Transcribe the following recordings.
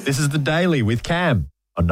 This is The Daily with Cam on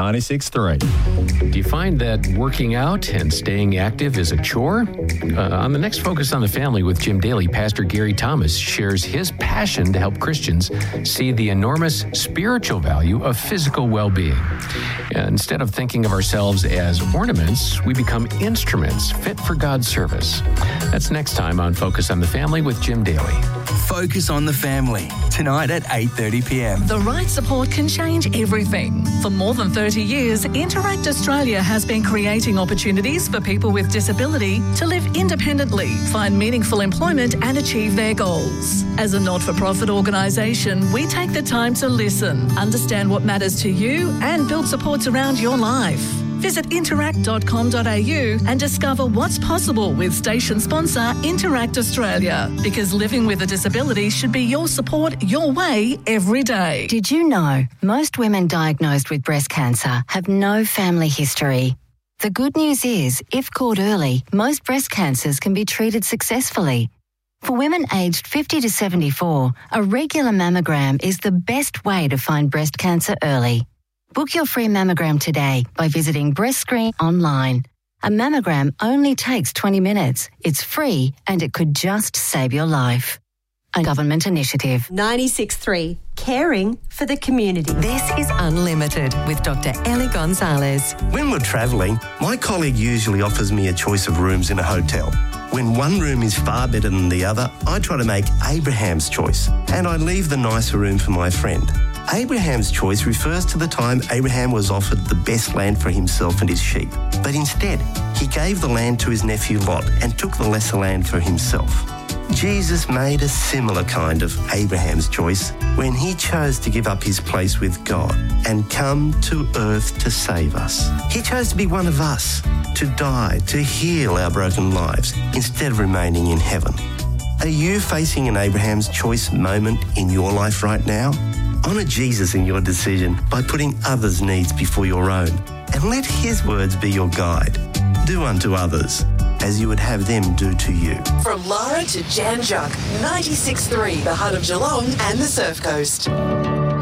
96.3. Do you find that working out and staying active is a chore? On the next Focus on the Family with Jim Daly, Pastor Gary Thomas shares his passion to help Christians see the enormous spiritual value of physical well-being. Instead of thinking of ourselves as ornaments, we become instruments fit for God's service. That's next time on Focus on the Family with Jim Daly. Focus on the Family, tonight at 8:30 p.m. The right support can change everything. For more than 30 years, Interact Australia has been creating opportunities for people with disability to live independently, find meaningful employment and achieve their goals. As a not-for-profit organisation, we take the time to listen, understand what matters to you and build supports around your life. Visit interact.com.au and discover what's possible with station sponsor Interact Australia. Because living with a disability should be your support, your way, every day. Did you know most women diagnosed with breast cancer have no family history? The good news is, if caught early, most breast cancers can be treated successfully. For women aged 50 to 74, a regular mammogram is the best way to find breast cancer early. Book your free mammogram today by visiting Breast Screen online. A mammogram only takes 20 minutes. It's free and it could just save your life. A government initiative. 96.3, caring for the community. This is Unlimited with Dr. Ellie Gonzalez. When we're travelling, my colleague usually offers me a choice of rooms in a hotel. When one room is far better than the other, I try to make Abraham's choice, and I leave the nicer room for my friend. Abraham's choice refers to the time Abraham was offered the best land for himself and his sheep. But instead, he gave the land to his nephew Lot and took the lesser land for himself. Jesus made a similar kind of Abraham's choice when he chose to give up his place with God and come to earth to save us. He chose to be one of us, to die, to heal our broken lives, instead of remaining in heaven. Are you facing an Abraham's choice moment in your life right now? Honour Jesus in your decision by putting others' needs before your own, and let his words be your guide. Do unto others as you would have them do to you. From Lara to Jan Juck, 96.3, the heart of Geelong and the Surf Coast.